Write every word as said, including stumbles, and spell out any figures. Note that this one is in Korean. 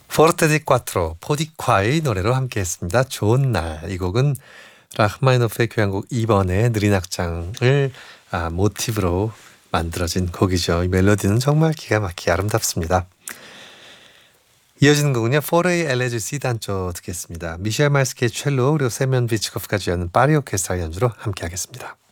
포르테 디 꽈트로 포디콰의 노래로 함께했습니다. 좋은 날. 이 곡은 라흐마니노프의 교향곡 이 번의 느린 악장을 아, 모티브로 만들어진 곡이죠. 이 멜로디는 정말 기가 막히게 아름답습니다. 이어지는 곡은요. 포레이 엘레지시 단조 듣겠습니다. 미셸 말스키의 첼로 그리고 세면 비츠코프까지 여는 파리 오케스트라 연주로 함께하겠습니다.